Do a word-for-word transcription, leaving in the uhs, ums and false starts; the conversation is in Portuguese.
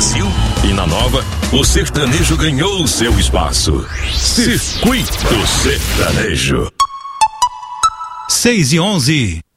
Brasil e na nova, o sertanejo ganhou seu espaço. Circuito Sertanejo. seis e onze.